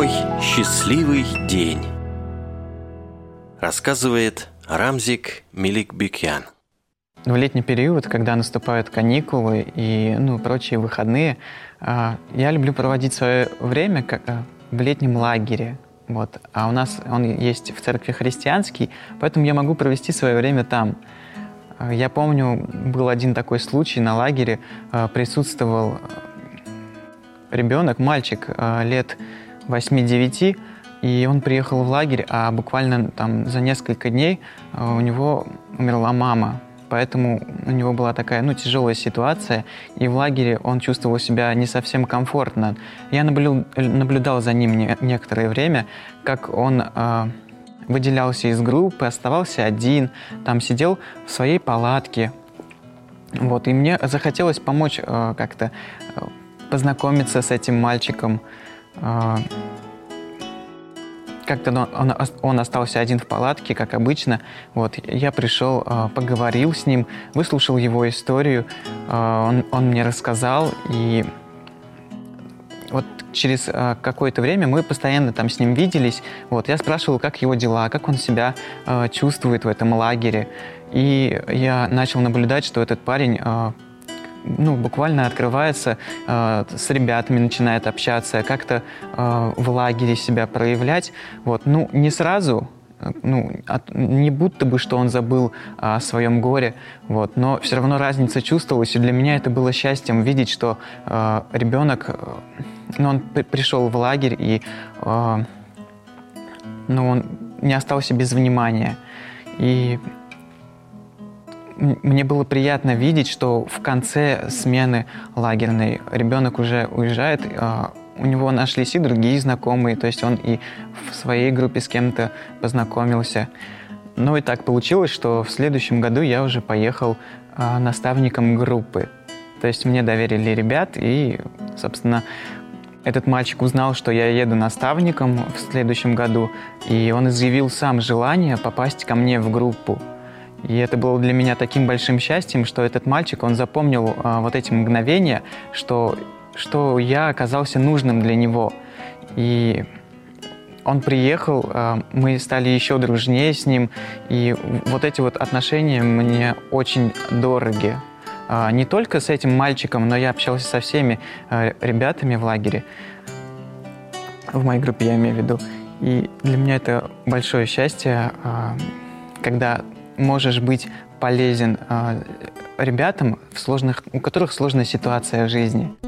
Мой счастливый день. Рассказывает Рамзик Меликбекян. В летний период, когда наступают каникулы и прочие выходные, я люблю проводить свое время в летнем лагере. А у нас он есть в церкви христианский, поэтому я могу провести свое время там. Я помню, был один такой случай на лагере, присутствовал ребенок, мальчик лет 8-9, и он приехал в лагерь, а буквально за несколько дней у него умерла мама. Поэтому у него была такая тяжелая ситуация, и в лагере он чувствовал себя не совсем комфортно. Я наблюдал за ним некоторое время, как он выделялся из группы, оставался один, там сидел в своей палатке. И мне захотелось помочь как-то познакомиться с этим мальчиком. Как-то он остался один в палатке, как обычно. Я пришел, поговорил с ним, выслушал его историю. Он мне рассказал, и через какое-то время мы постоянно там с ним виделись. Я спрашивал, как его дела, как он себя чувствует в этом лагере. И я начал наблюдать, что этот парень буквально открывается, с ребятами начинает общаться, как-то в лагере себя проявлять. Не сразу, не будто бы, что он забыл о своем горе, но все равно разница чувствовалась, и для меня это было счастьем видеть, что ребенок, он пришел в лагерь, и он не остался без внимания. И мне было приятно видеть, что в конце смены лагерной ребенок уже уезжает, у него нашлись и другие знакомые, то есть он и в своей группе с кем-то познакомился. И так получилось, что в следующем году я уже поехал наставником группы. То есть мне доверили ребят, и, собственно, этот мальчик узнал, что я еду наставником в следующем году, и он изъявил сам желание попасть ко мне в группу. И это было для меня таким большим счастьем, что этот мальчик, он запомнил эти мгновения, что я оказался нужным для него. И он приехал, мы стали еще дружнее с ним, и эти отношения мне очень дороги. Не только с этим мальчиком, но я общался со всеми ребятами в лагере, в моей группе я имею в виду. И для меня это большое счастье, когда можешь быть полезен ребятам, у которых сложная ситуация в жизни.